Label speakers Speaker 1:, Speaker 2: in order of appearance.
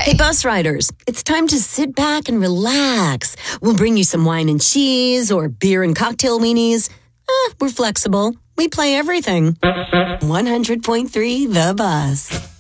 Speaker 1: Hey, bus riders, it's time to sit back and relax. We'll bring you some wine and cheese or beer and cocktail weenies. We're flexible. We play everything. 100.3 The Bus.